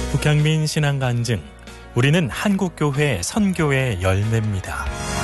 북향민 신앙 간증. 우리는 한국교회 선교의 열매입니다.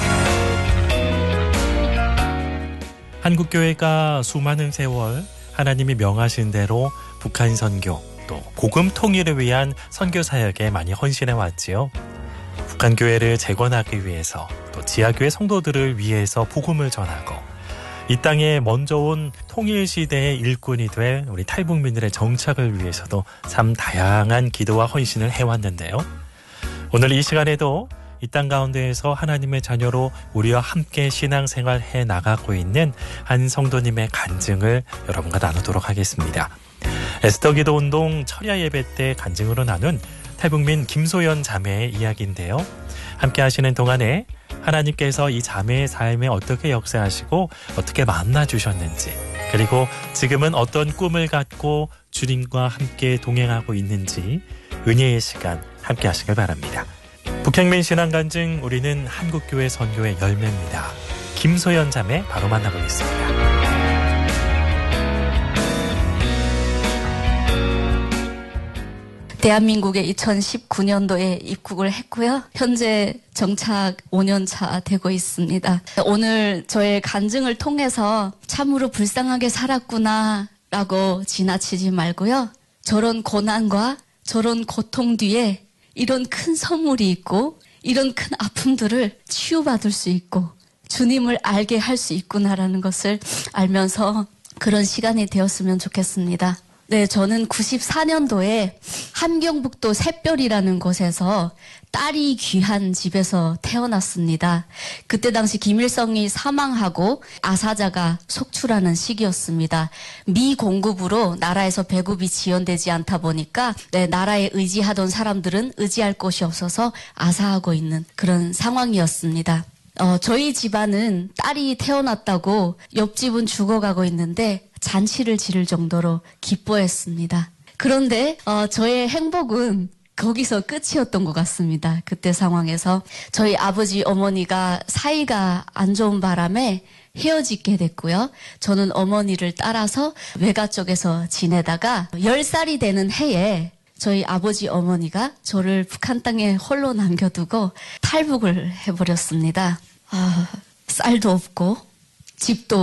한국교회가 수많은 세월 하나님이 명하신 대로 북한 선교 또 복음 통일을 위한 선교 사역에 많이 헌신해 왔지요. 북한 교회를 재건하기 위해서 또 지하교회 성도들을 위해서 복음을 전하고 이 땅에 먼저 온 통일시대의 일꾼이 될 우리 탈북민들의 정착을 위해서도 참 다양한 기도와 헌신을 해왔는데요. 오늘 이 시간에도 이 땅 가운데에서 하나님의 자녀로 우리와 함께 신앙생활 해 나가고 있는 한 성도님의 간증을 여러분과 나누도록 하겠습니다. 에스더기도 운동 철야 예배 때 간증으로 나눈 탈북민 김소연 자매의 이야기인데요. 함께 하시는 동안에 하나님께서 이 자매의 삶에 어떻게 역사하시고 어떻게 만나주셨는지, 그리고 지금은 어떤 꿈을 갖고 주님과 함께 동행하고 있는지 은혜의 시간 함께 하시길 바랍니다. 북향민 신앙간증, 우리는 한국교회 선교의 열매입니다. 김소연 자매 바로 만나보겠습니다. 대한민국에 2019년도에 입국을 했고요. 현재 정착 5년 차 되고 있습니다. 오늘 저의 간증을 통해서 참으로 불쌍하게 살았구나 라고 지나치지 말고요. 저런 고난과 저런 고통 뒤에 이런 큰 선물이 있고 이런 큰 아픔들을 치유받을 수 있고 주님을 알게 할 수 있구나라는 것을 알면서 그런 시간이 되었으면 좋겠습니다. 네, 저는 94년도에 함경북도 샛별이라는 곳에서 딸이 귀한 집에서 태어났습니다. 그때 당시 김일성이 사망하고 아사자가 속출하는 시기였습니다. 미 공급으로 나라에서 배급이 지연되지 않다 보니까 나라에 의지하던 사람들은 의지할 곳이 없어서 아사하고 있는 그런 상황이었습니다. 저희 집안은 딸이 태어났다고 옆집은 죽어가고 있는데 잔치를 지를 정도로 기뻐했습니다. 그런데 저의 행복은 거기서 끝이었던 것 같습니다. 그때 상황에서 저희 아버지 어머니가 사이가 안 좋은 바람에 헤어지게 됐고요. 저는 어머니를 따라서 외가 쪽에서 지내다가 10살이 되는 해에 저희 아버지 어머니가 저를 북한 땅에 홀로 남겨두고 탈북을 해버렸습니다. 쌀도 없고 집도